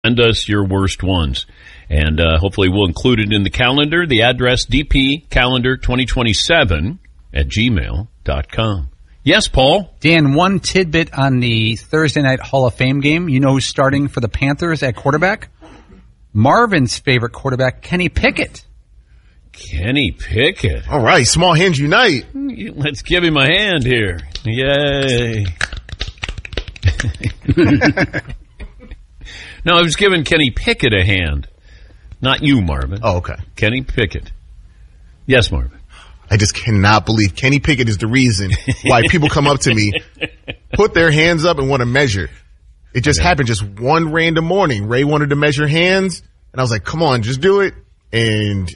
Send us your worst ones. And hopefully we'll include it in the calendar. The address, dpcalendar2027@gmail.com. Yes, Paul? Dan, one tidbit on the Thursday Night Hall of Fame game. You know who's starting for the Panthers at quarterback? Marvin's favorite quarterback, Kenny Pickett. Kenny Pickett. All right, small hands unite. Let's give him a hand here. Yay. No, I was giving Kenny Pickett a hand. Not you, Marvin. Oh, okay. Kenny Pickett. Yes, Marvin. I just cannot believe Kenny Pickett is the reason why people come up to me, put their hands up and want to measure. It just happened just one random morning. Ray wanted to measure hands, and I was like, come on, just do it. And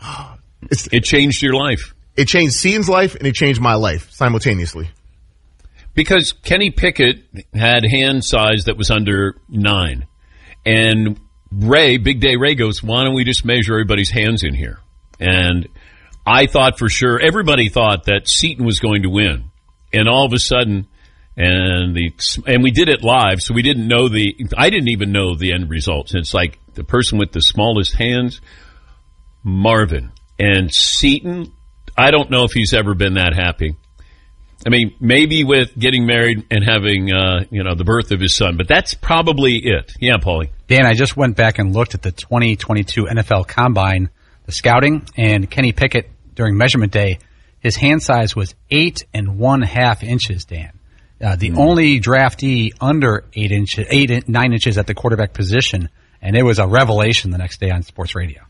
it changed your life. It changed Seaton's life, and it changed my life simultaneously. Because Kenny Pickett had hand size that was under 9. And Ray, Big Day Ray goes, why don't we just measure everybody's hands in here? And I thought for sure, everybody thought that Seaton was going to win. And all of a sudden, and we did it live, so we didn't know I didn't even know the end results. And it's like the person with the smallest hands, Marvin. And Seaton, I don't know if he's ever been that happy. I mean, maybe with getting married and having, the birth of his son, but that's probably it. Yeah, Paulie. Dan, I just went back and looked at the 2022 NFL Combine, the scouting, and Kenny Pickett during measurement day, his hand size was 8 1/2 inches, Dan. The only draftee under 9 inches at the quarterback position, and it was a revelation the next day on sports radio.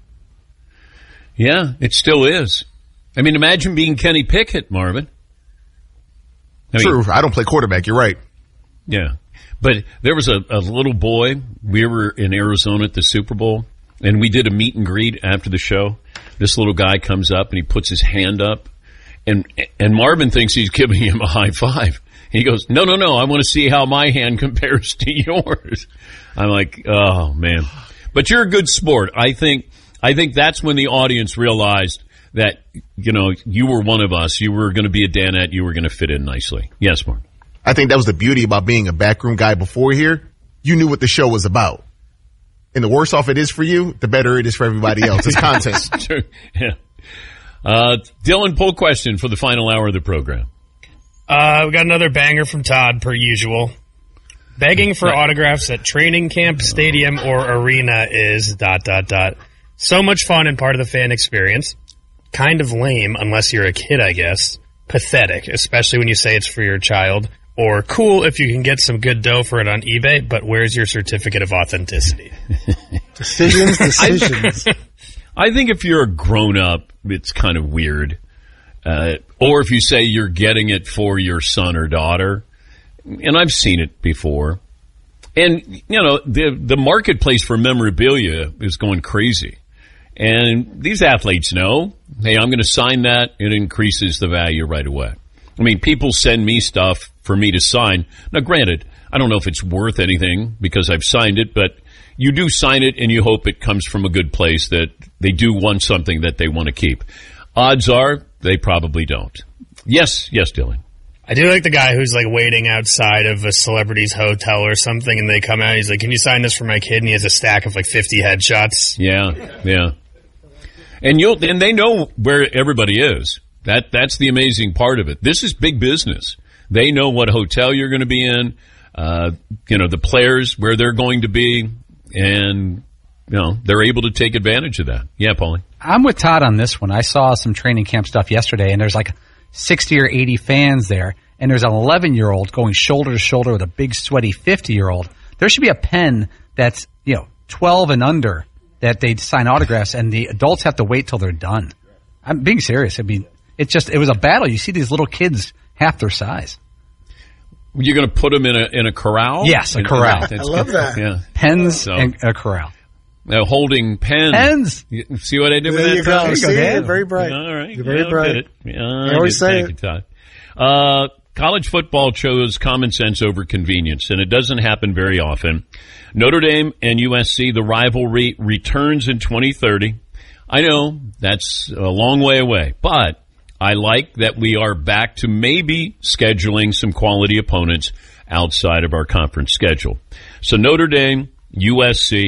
Yeah, it still is. I mean, imagine being Kenny Pickett, Marvin. True. I don't play quarterback. You're right. Yeah. But there was a little boy. We were in Arizona at the Super Bowl, and we did a meet and greet after the show. This little guy comes up, and he puts his hand up, and Marvin thinks he's giving him a high five. He goes, no, I want to see how my hand compares to yours. I'm like, oh, man. But you're a good sport. I think that's when the audience realized that, you were one of us. You were going to be a Danette. You were going to fit in nicely. Yes, Mark. I think that was the beauty about being a backroom guy before here. You knew what the show was about. And the worse off it is for you, the better it is for everybody else. It's content. That's true. Yeah. Dylan, poll question for the final hour of the program. We got another banger from Todd, per usual. Begging for autographs at training camp, stadium, or arena is ... So much fun and part of the fan experience. Kind of lame, unless you're a kid, I guess. Pathetic, especially when you say it's for your child. Or cool if you can get some good dough for it on eBay, but where's your certificate of authenticity? Decisions. I think if you're a grown-up, it's kind of weird. Or if you say you're getting it for your son or daughter. And I've seen it before. And, the marketplace for memorabilia is going crazy. And these athletes know, hey, I'm going to sign that. It increases the value right away. I mean, people send me stuff for me to sign. Now, granted, I don't know if it's worth anything because I've signed it, but you do sign it and you hope it comes from a good place, that they do want something that they want to keep. Odds are they probably don't. Yes, Dylan. I do like the guy who's waiting outside of a celebrity's hotel or something, and they come out. He's like, "Can you sign this for my kid?" And he has a stack of 50 headshots. Yeah. And they know where everybody is. That's the amazing part of it. This is big business. They know what hotel you're going to be in. The players where they're going to be, and they're able to take advantage of that. Yeah, Paulie. I'm with Todd on this one. I saw some training camp stuff yesterday, and there's 60 or 80 fans there, and there's an 11-year-old going shoulder to shoulder with a big, sweaty 50-year-old. There should be a pen that's 12 and under that they'd sign autographs, and the adults have to wait till they're done. I'm being serious. I mean, it was a battle. You see these little kids half their size. You're going to put them in a corral? Yes, a corral. I love that. Yeah. Pens and a corral. Holding pens. Pens. You see what I did with There that? you go. See, You're very bright. All right. You're very bright. I always say it. Todd. College football chose common sense over convenience, and it doesn't happen very often. Notre Dame and USC, the rivalry returns in 2030. I know that's a long way away, but I like that we are back to maybe scheduling some quality opponents outside of our conference schedule. So Notre Dame, USC,